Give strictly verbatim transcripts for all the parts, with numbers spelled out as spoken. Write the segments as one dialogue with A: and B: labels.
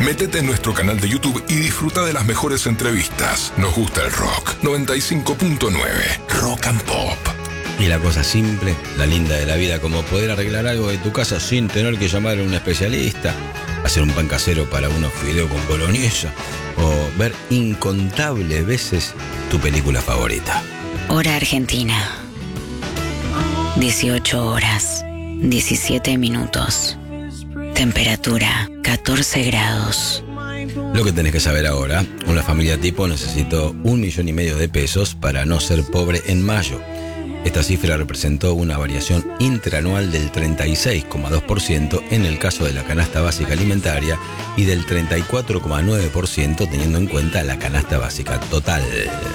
A: Métete en nuestro canal de YouTube y disfruta de las mejores entrevistas. Nos gusta el rock. noventa y cinco punto nueve Rock and Pop.
B: Y la cosa simple, la linda de la vida, como poder arreglar algo de tu casa sin tener que llamar a un especialista, hacer un pan casero para unos fideos con boloñesa, o ver incontables veces tu película favorita.
C: Hora Argentina. dieciocho horas, diecisiete minutos. Temperatura, catorce grados.
B: Lo que tenés que saber ahora, una familia tipo necesitó un millón y medio de pesos para no ser pobre en mayo. Esta cifra representó una variación interanual del treinta y seis coma dos por ciento en el caso de la canasta básica alimentaria y del treinta y cuatro coma nueve por ciento teniendo en cuenta la canasta básica total.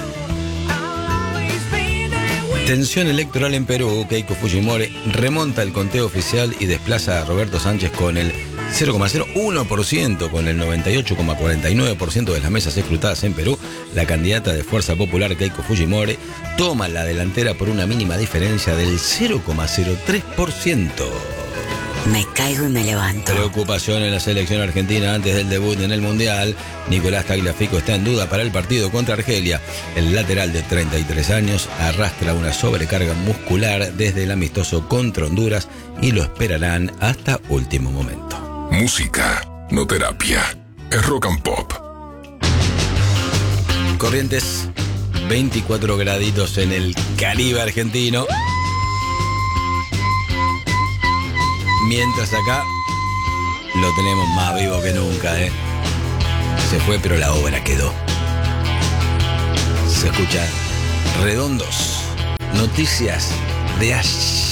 B: Tensión electoral en Perú. Keiko Fujimori remonta el conteo oficial y desplaza a Roberto Sánchez con el cero coma cero uno por ciento. Con el noventa y ocho coma cuarenta y nueve por ciento de las mesas escrutadas en Perú, la candidata de Fuerza Popular, Keiko Fujimori, toma la delantera por una mínima diferencia del cero coma cero tres por ciento.
C: Me caigo y me levanto.
B: Preocupación en la selección argentina antes del debut en el Mundial. Nicolás Tagliafico está en duda para el partido contra Argelia. El lateral de treinta y tres años arrastra una sobrecarga muscular desde el amistoso contra Honduras y lo esperarán hasta último momento.
A: Música, no terapia. Es Rock and Pop.
B: Corrientes, veinticuatro graditos en el Caribe argentino. Mientras acá lo tenemos más vivo que nunca, ¿eh? Se fue, pero la obra quedó. Se escucha Redondos. Noticias de ayer.